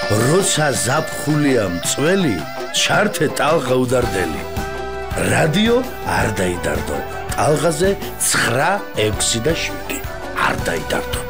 როცა ზაფხულია მწველი, ჩართე ტალღა უდარდელი. რადიო არ დაიდარდო, ტალღაზე 9, 6 და 7. არ დაიდარდო.